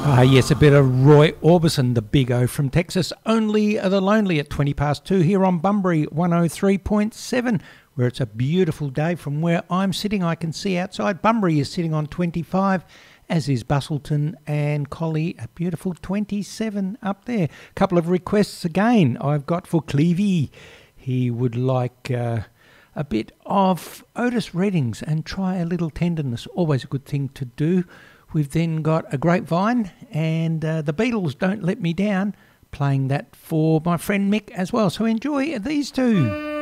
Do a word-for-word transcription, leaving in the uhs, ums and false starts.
Ah, yes, a bit of Roy Orbison, the big O from Texas. Only the Lonely at twenty past two here on Bunbury one oh three point seven, where it's a beautiful day. From where I'm sitting, I can see outside. Bunbury is sitting on twenty-five, as is Bustleton and Collie, a beautiful twenty-seven up there. A couple of requests again I've got for Clevey. He would like uh, a bit of Otis Reddings and Try a Little Tenderness. Always a good thing to do. We've then got a Grapevine and uh, the Beatles, Don't Let Me Down, playing that for my friend Mick as well. So enjoy these two.